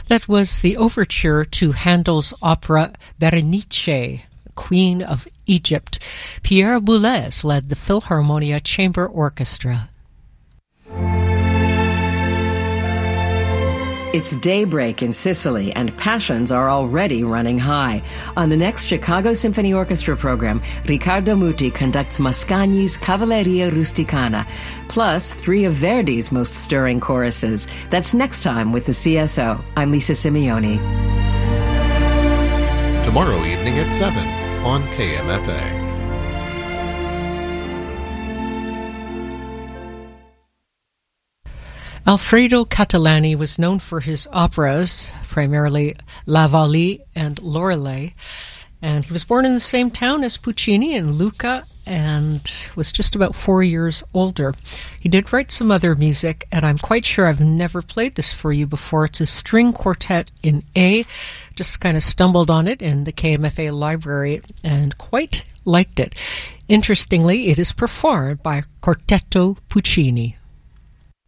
That was the overture to Handel's opera Berenice, Queen of Egypt. Pierre Boulez led the Philharmonia Chamber Orchestra. It's daybreak in Sicily, and passions are already running high. On the next Chicago Symphony Orchestra program, Riccardo Muti conducts Mascagni's Cavalleria Rusticana, plus 3 of Verdi's most stirring choruses. That's next time with the CSO. I'm Lisa Simeoni. Tomorrow evening at 7 on KMFA. Alfredo Catalani was known for his operas, primarily La Wally and Lorelei, and he was born in the same town as Puccini in Lucca and was just about 4 years older. He did write some other music, and I'm quite sure I've never played this for you before. It's a string quartet in A. Just kind of stumbled on it in the KMFA library and quite liked it. Interestingly, it is performed by Quartetto Puccini.